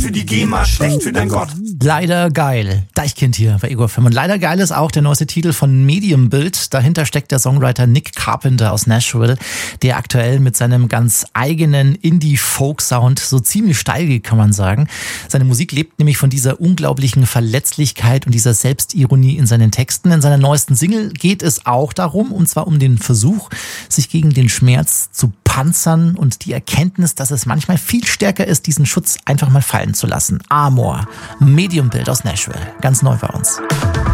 schlecht für die GEMA, schlecht für dein Gott. Leider geil. Deichkind hier bei Ego FM. Und leider geil ist auch der neueste Titel von Medium Bild. Dahinter steckt der Songwriter Nick Carpenter aus Nashville, der aktuell mit seinem ganz eigenen Indie-Folk-Sound so ziemlich steil geht, kann man sagen. Seine Musik lebt nämlich von dieser unglaublichen Verletzlichkeit und dieser Selbstironie in seinen Texten. In seiner neuesten Single geht es auch darum, und zwar um den Versuch, sich gegen den Schmerz zu panzern und die Erkenntnis, dass es manchmal viel stärker ist, diesen Schutz einfach mal fallen zu lassen. Amor, Medium Bild aus Nashville, ganz neu bei uns.